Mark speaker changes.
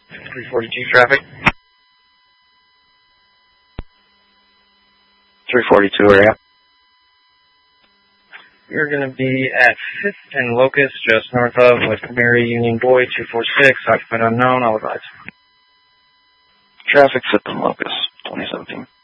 Speaker 1: 342 traffic.
Speaker 2: 342 area.
Speaker 1: You're going to be at 5th and Locust, just north of with Mary Union Boy, 246, occupied unknown, all advised.
Speaker 2: Traffic 5th and Locust, 2017.